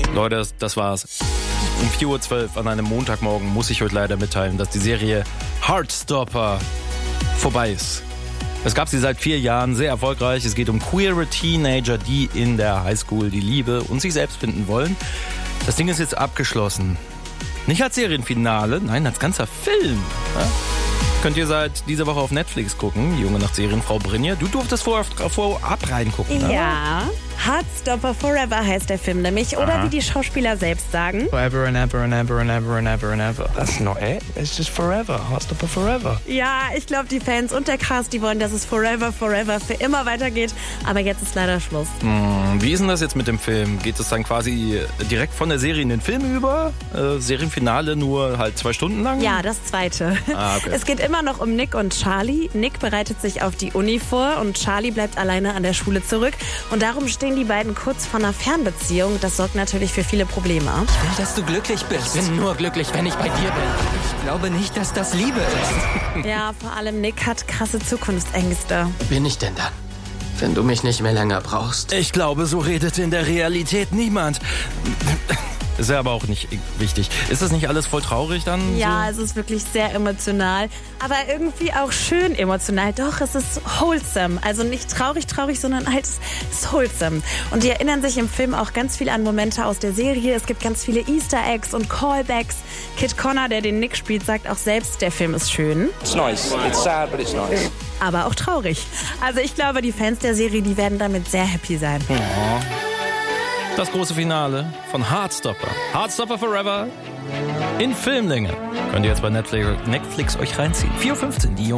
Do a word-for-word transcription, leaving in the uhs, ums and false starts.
Leute, das, das war's. Um vier Uhr zwölf an einem Montagmorgen muss ich euch leider mitteilen, dass die Serie Heartstopper vorbei ist. Es gab sie seit vier Jahren, sehr erfolgreich. Es geht um queere Teenager, die in der Highschool die Liebe und sich selbst finden wollen. Das Ding ist jetzt abgeschlossen. Nicht als Serienfinale, nein, als ganzer Film. Ja? Könnt ihr seit dieser Woche auf Netflix gucken. Junge nach Serienfrau Brynja. Du durftest vorab, vorab reingucken, ne? Ja. Heartstopper Forever heißt der Film nämlich. Oder Aha. wie die Schauspieler selbst sagen. Forever and ever and ever and ever and ever and ever. That's not it. It's just forever. Heartstopper forever. Ja, ich glaube, die Fans und der Cast, die wollen, dass es Forever, Forever für immer weitergeht. Aber jetzt ist leider Schluss. Hm, wie ist denn das jetzt mit dem Film? Geht es dann quasi direkt von der Serie in den Film über? Äh, Serienfinale nur halt zwei Stunden lang? Ja, das Zweite. Ah, okay. Es geht immer noch um Nick und Charlie. Nick bereitet sich auf die Uni vor und Charlie bleibt alleine an der Schule zurück. Und darum stehen die beiden kurz vor einer Fernbeziehung. Das sorgt natürlich für viele Probleme. Ich will, dass du glücklich bist. Ich bin nur glücklich, wenn ich bei dir bin. Ich glaube nicht, dass das Liebe ist. Ja, vor allem Nick hat krasse Zukunftsängste. Bin ich denn dann? Wenn du mich nicht mehr länger brauchst. Ich glaube, so redet in der Realität niemand. Ist ja aber auch nicht wichtig. Ist das nicht alles voll traurig dann? Ja, so? es ist wirklich sehr emotional, aber irgendwie auch schön emotional. Doch, es ist wholesome. Also nicht traurig, traurig, sondern halt es ist wholesome. Und die erinnern sich im Film auch ganz viel an Momente aus der Serie. Es gibt ganz viele Easter Eggs und Callbacks. Kit Connor, der den Nick spielt, sagt auch selbst, der Film ist schön. It's nice. It's sad, but it's nice. Aber auch traurig. Also ich glaube, die Fans der Serie, die werden damit sehr happy sein. Oh. Das große Finale von Heartstopper. Heartstopper Forever in Filmlänge. Könnt ihr jetzt bei Netflix, Netflix euch reinziehen. vier Uhr fünfzehn, die Jungs.